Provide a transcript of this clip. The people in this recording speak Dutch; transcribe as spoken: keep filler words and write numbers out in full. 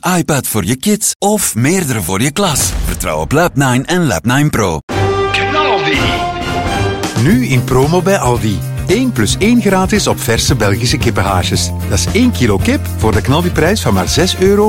iPad voor je kids of meerdere voor je klas. Vertrouw op Lab nine en Lab nine Pro. Knaldi. Nu in promo bij Aldi. één plus één gratis op verse Belgische kippenhaasjes. Dat is één kilo kip voor de knaldiprijs van maar zes euro